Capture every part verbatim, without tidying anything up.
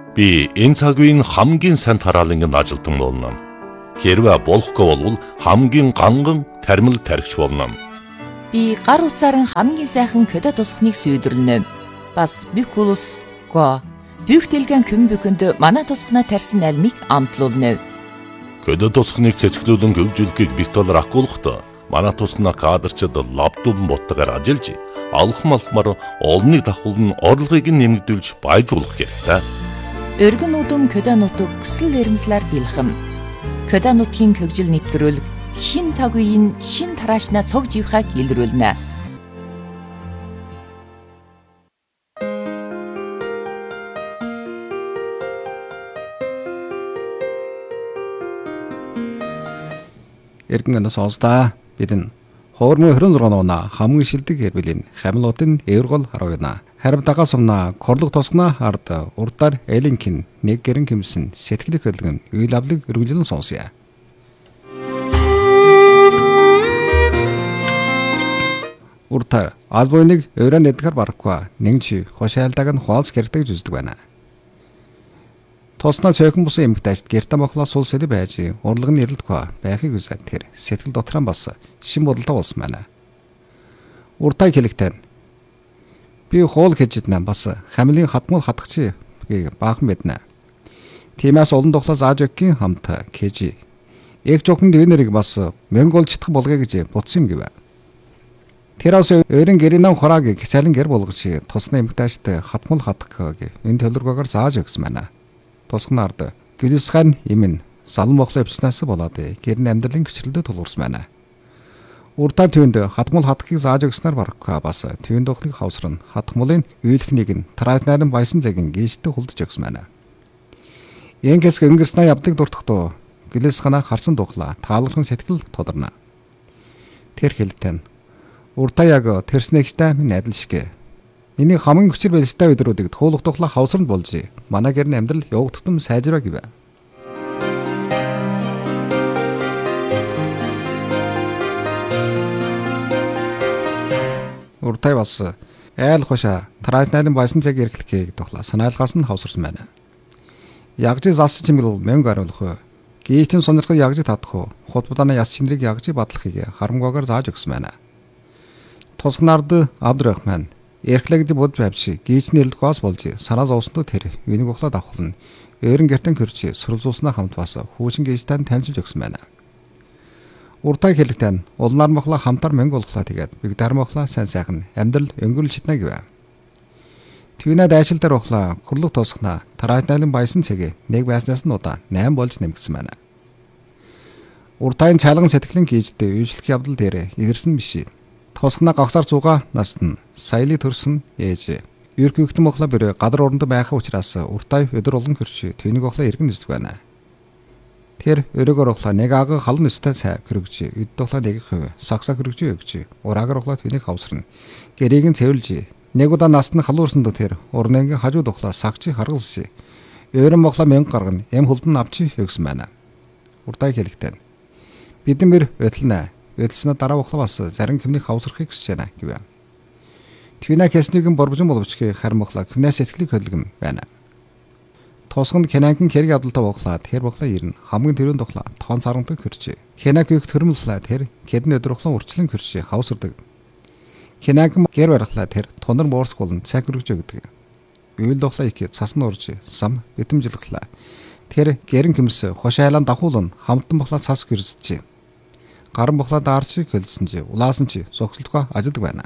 Би энэ цаг үеийн хамгийн сайн тараалангийн ажилтан болно. Хэрвээ болохгүй бол хамгийн ганган тармил тархич болно. Би гар утсаар хамгийн сайхан көдө тусахныг сүйдрлэнэ. Бас бикулус го бүхтэлгэн көмбөкөнд манай тусахнаа тарьсан альмыг амтлуулна. Көдө тусахныг цэцгэлүүлэн хөгжүүлэхийг битолор акуулахдаа манай тусахнаа кадрчид лаптопн боттойгоор ажиллаж алхам алхмаар олныг давхуулн орлогыг нэмэгдүүлж баяжуулах хэрэгтэй. Өргөн удам көдө нутаг хүсэл эрмслэр бэлхэм. Көдө нутгийн хөгжил нэвтрүүлэг шин цаг үеийн шин тараашнаа цог живхаг илрүүлнэ. Эргэн сонсдаа бидэн хоормын хорин зургаан оноо хамгийн шилдэг хэрбэлийн хамлуудын эвэргол харуулна. Харин дагаас өмнө корлог тосгоно ард урдаар элинкин нэг гэрэн хэмсэн сэтгэлэг хөлгөн үйл авлыг өргөжлөн сонсъё. Уртаа албоныг өрөөнд эдгэр барахгүй нэгж хошаалдаг нь хуалц гэрдэг жүздэг байна. Тосноо цойхон бусан эмгтээчд гэртэ мохлоо сул сэдэ байж урлаг нь ирэлдэхгүй байхыг үзээд тэр сэтгэл дотроо бас шин бодолтой болсон байна. Уртаа хэлэхтэн би хоол хийжиднэ бас хамлын хатмал хатгачи баахан мэднэ. Тиймээс олон тухлаа зааж өггийн хамт кэж. Эг жохонд өнөрийг бас мөнгөлжтдах болгоё гэж бутсан юм гэв. Тэрээс өрөн гэрэнэн хурааг гисалин гэр болгож тусны эмгтээчд хатмал хатгах энэ төлөвлөгөөгөр зааж өгсөн байна. Тусгнаард гүлсгэн имэн салан мохлоо явснаас болоод гэрн амьдралын хүчлэлд тулгуурсан байна. Урдаа төвөнд хатмал хатгахыг зааж өгснээр барахгүй бас төвөнд дохлыг хавсран хатмалын үйлхнийг нь траатнарын баясан цагийн гişтэй хулдж өгсөн байна. Энгээс өнгөрснөө явдаг дуртахдоо гүлсгэнаа харсан духлаа таалуулхан сэтгэл тодорно. Тэр хэлтэн урдаа яг тэрснэгтэй минь адил шиг миний хамгийн хүчээр байлстай өдрүүдийг туулах тухлаа хавсранд болж манай гэрн амьдрал явагдтам сайжраа гэв. Уртай бас айл хоша траатнарын баясан цаг эрхлэхийг тухлаа санаалгаас нь хавсарсан байна. Ягжи залсан чимэл мөнгө аруулах, гейтэн сонирхол ягжи татах, хотбудааны яс шинрийг ягжи бадлахыг харамгаагаар зааж өгсөн байна. Тусгнаард Абдрахман эрхлэгд бод байвши гийчний нэрлэхээс болж санаа зовсондоо тэр үнийг ухлаад авахлан өөрөн гертэн хөрчи сурвалжуулснаа хамт бас хүүшин гийчтэн танилцуулж өгсөн байна. Уртаа хэлэхтэн улнаар мохлоо хамтар мөнгө олглаа тэгээд бигдар мохлоо сайн сайхан амьдрал өнгөрүүлж читнэ гэв. Твинаа дайшил дээр ухлаа хурлаг тосгоноо тараатнайлан баясан цэгээ нэг байснаас нь удаа найм болж нэмгдсэн байна. Уртаын цалган сэтгэлийн гийчтэй үйлчлэх явдал дээр илэрсэн биш. Тосгоноо гагсаар зугаа наст нь саяли төрсөн ээж. Юркүхтэн мохлоо бэрэ гадар оронд байх учраас уртай өдөр олон хөрч тэнийг охлоо иргэн үздэг байна. Тэр өрөөгөр охлоо нэг ага халан өстэй цай хөргөж, өд тухлаа нэг хувь сагсаа хөргөж өгч, ураагаар охлоо тэнийг хавсарна. Гэрийг нь цэвэрлж, нэг удаа наст нь халуурсанд тэр урнангийн хажууд охлоо сагчи харгалсан. Өөрөн мохлоо мянга гаргана, эм хулдан авчи өгсөн байна. Уртай хэлэхтэн бидэн мэр өтлнэ. Өдлснө дараа охлоо бас зарим хэмнэх хавсрахыг хүсэж байна гэв. Твина кэснийгэн борбожин боловчгийн харин мохлоо хэмнээс сэтгэлийг хөлгөн байна. Тосгонд Кенангийн хэрэг явдалтай охлоо тэр охлоо ирнэ. Хамгийн төрөнд охлоо тоон сарандаг хөрчээ. Кенаг их төрмөллээ тэр кэдэн өдөр охлоо урчлан хөрчээ хавсардаг. Кенаг гэр барахлаа тэр тонор моорс болон цаг хөргөж өгдөг. Уйл охлоо их цасны урж сам битэмжилглаа. Тэр гэрэн хэмс хошайлан давхуулн хамтан бохлоо цас гэрсэж. Гаран бохлоо даарч хөлсөн чи улаасан чи зогсолтгоо ажилладаг байна.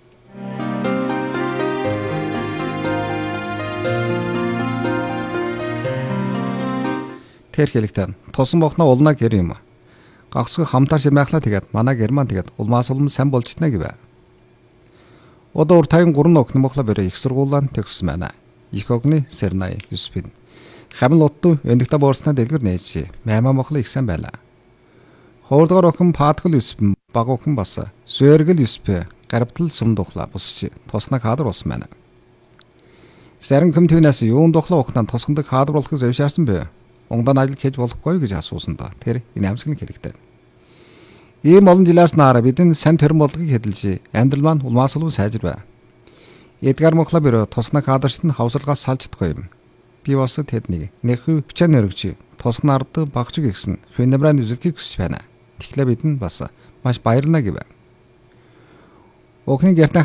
Тэр хэлэхдээ тусан бохноо улнаа гэр юм. Гагсгүй хамтаар шимэхлаа тэгээд манай герман тэгээд улмаас улам сайн болчихно гэв. Одоо уртайн гурван охин бохлоо бэрэ их сургуулаан төгссөн байна. Их огны Сернай Юспин. Хамл отту өндөгтө боорснаа дэлгэр нээж маймаа бохлоо их сайн байлаа. Хоордгоор охин Паткл Юспин баг охин бас Сөргөл Юспэ гарбтал сум духлаа бусч туснаа кадр болсон байна. Сарин комтвинаас юун духлаа охинаа тусгандаг кадр болохыг зөвшөөрсөн бэ? Онгдан ажил хийж болохгүй гэж асуусан доо. Тэр энэ амсгалын хэлэгтэй. Ийм олон жилээс наараа бидний сайн төрөн болгыг хэдэлж амьдрал маань улмаас улам сайжир бай. Эдгар Мохлобер туснаа кадршд нь хавсаргаас салж чадахгүй юм. Би бас тэднийг нөхөв хүчээр өргөж тусган ард багж гисэн хвэнэмран үзэлхийг хүсэж байна. Тэгэхээр бид нь бас маш баярлна гэв. Охины гэртээ